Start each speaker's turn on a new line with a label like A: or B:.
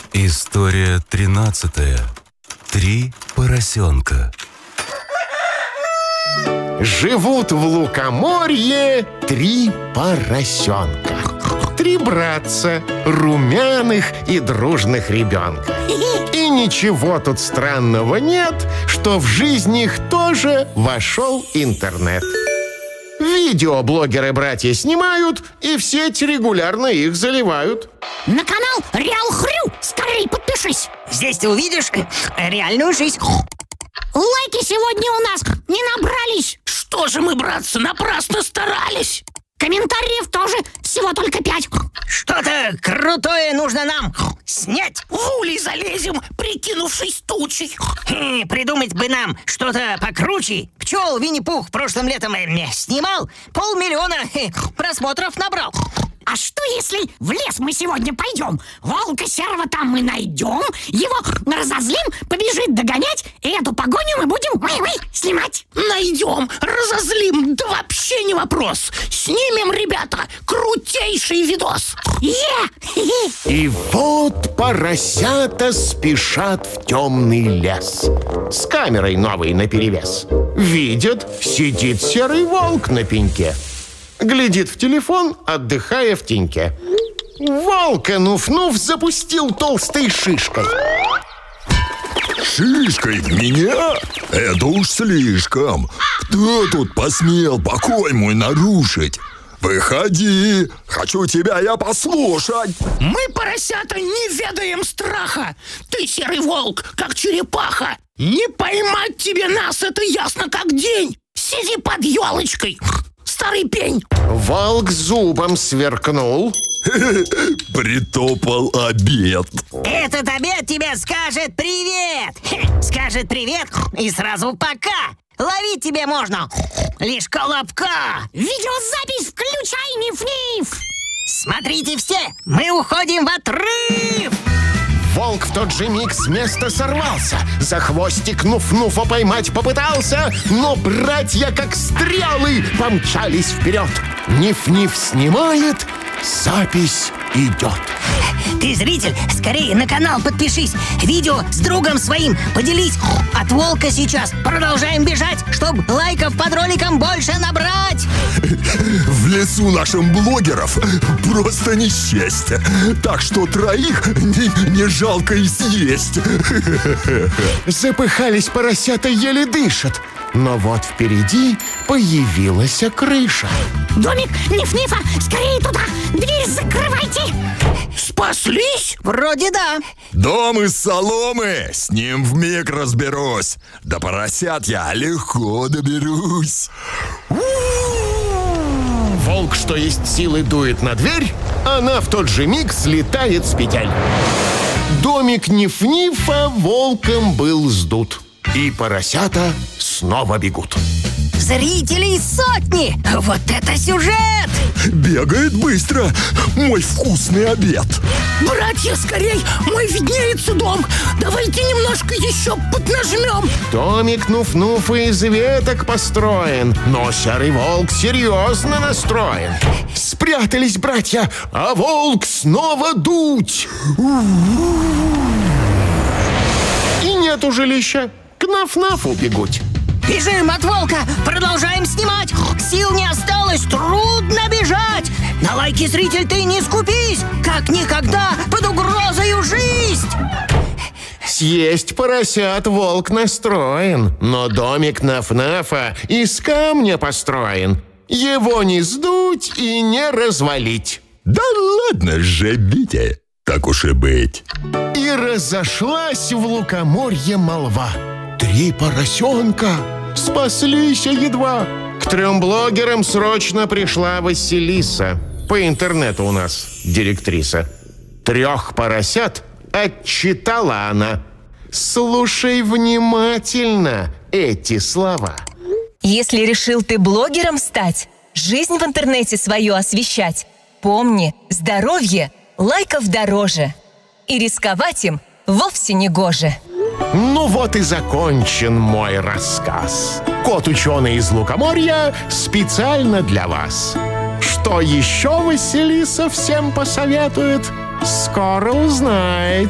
A: История 13. 3 поросенка.
B: Живут в лукоморье 3 поросенка. 3 братца, румяных и дружных ребенка. И ничего тут странного нет, что в жизнь их тоже вошел интернет. Видео блогеры-братья снимают, и в сеть регулярно их заливают.
C: На канал Реал Хрю скорей подпишись.
D: Здесь ты увидишь реальную жизнь.
C: Лайки сегодня у нас не набрались.
E: Что же мы, братцы, напрасно старались?
C: Комментариев тоже всего только 5.
D: Что-то крутое нужно нам снять.
E: В улей залезем, прикинувшись тучей.
D: Придумать бы нам что-то покруче. Пчел Винни-Пух прошлым летом снимал, 500 000 просмотров набрал.
C: А что если в лес мы сегодня пойдем? Волка серого там мы найдем, его разозлим, побежит догонять, и эту погоню мы будем снимать.
E: Найдем, разозлим, да вообще не вопрос. Снимем, ребята, крутейший видос.
B: И вот поросята спешат в темный лес с камерой новой наперевес. Видят, сидит серый волк на пеньке. Глядит в телефон, отдыхая в теньке. Волка Нуф-Нуф запустил толстой шишкой.
F: Шишкой в меня? Это уж слишком. Кто тут посмел покой мой нарушить? Выходи, хочу тебя я послушать.
E: Мы, поросята, не ведаем страха. Ты, серый волк, как черепаха. Не поймать тебе нас, это ясно как день. Сиди под елочкой, старый пень.
B: Волк зубом сверкнул.
F: Притопал обед.
D: Этот обед тебе скажет привет. Скажет привет и сразу пока. Ловить тебе можно лишь колобка.
C: Видеозапись включай, Ниф-Ниф.
D: Смотрите все, мы уходим в отрыв.
B: Волк в тот же миг с места сорвался. За хвостик Нуф-Нуфа поймать попытался, но братья, как стрелы, помчались вперед. Ниф-Ниф снимает, запись идет.
D: Ты, зритель, скорее на канал подпишись. Видео с другом своим поделись. От волка сейчас продолжаем бежать, чтоб лайков под роликом больше набрать.
F: В лесу нашим блогеров просто не счесть. Так что 3 не жалко и съесть.
B: Запыхались поросята, еле дышат. Но вот впереди появилась крыша.
C: Домик Ниф-Нифа, скорее туда, дверь закрывайте.
E: Спаслись?
D: Вроде да.
F: Дом из соломы, с ним вмиг разберусь. До поросят я легко доберусь.
B: Волк, что есть силы, дует на дверь, она в тот же миг слетает с петель. Домик Ниф-Нифа волком был сдут, и поросята снова бегут.
D: Зрителей сотни! Вот это сюжет!
F: Бегает быстро мой вкусный обед.
E: Братья, скорей, мой виднеется дом. Давайте немножко еще поднажмем.
B: Домик Нуф-Нуфа из веток построен, но серый волк серьезно настроен. Спрятались братья, а волк снова дуть. И нету жилища, к Наф-Нафу бегуть.
D: Бежим от волка, продолжаем снимать. Сил не осталось, трудно бежать. На лайки, зритель, ты не скупись. Как никогда под угрозою жизнь.
B: Съесть поросят волк настроен, но домик Наф-Нафа из камня построен. Его не сдуть и не развалить.
F: Да ладно же, Витя, так уж и быть.
B: И разошлась в лукоморье молва. 3 поросенка спаслись едва. К 3 блогерам срочно пришла Василиса. По интернету у нас директриса. 3 поросят отчитала она. Слушай внимательно эти слова.
G: Если решил ты блогером стать, жизнь в интернете свою освещать, помни, здоровье лайков дороже. И рисковать им вовсе не гоже.
B: Ну вот и закончен мой рассказ. Кот-ученый из лукоморья специально для вас. Что еще Василиса всем посоветует, скоро узнаете.